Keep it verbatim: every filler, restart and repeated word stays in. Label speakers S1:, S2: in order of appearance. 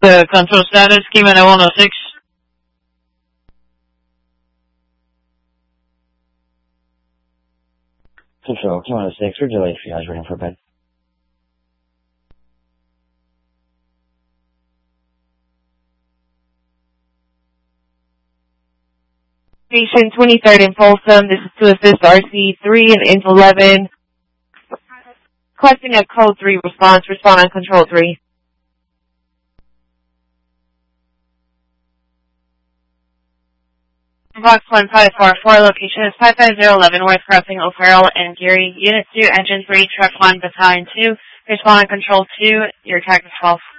S1: The control status, Kima one oh six.
S2: Control, Kima one oh six, we're delayed for you guys running for bed.
S3: Station twenty-third in Folsom, this is to assist R C three and Int eleven. Requesting a code three response, respond on control three. Box one five four four, location is five five zero one one, West Crossing, O'Farrell and Geary. Unit two, Engine three, Truck one, Battalion two. Respond on control two, your attack is false.